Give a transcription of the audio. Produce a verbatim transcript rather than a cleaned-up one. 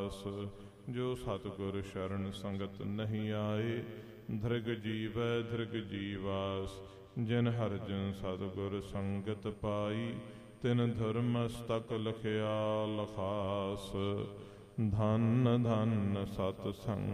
ਦਾਸ। ਜੋ ਸਤਿਗੁਰ ਸ਼ਰਨ ਸੰਗਤ ਨਹੀਂ ਆਏ, ਧ੍ਰਿਗ ਜੀਵੈ ਧ੍ਰਿਗ ਜੀਵਾਸ। ਜਿਨ ਹਰਿ ਸਤਿਗੁਰ ਸੰਗਤ ਪਾਈ, ਤਿਨ ਧਰਮਸਤਕ ਲਖਿਆ ਲਖਾਸ। ਧੰਨ ਧੰਨ ਸਤਿ ਸੰਗ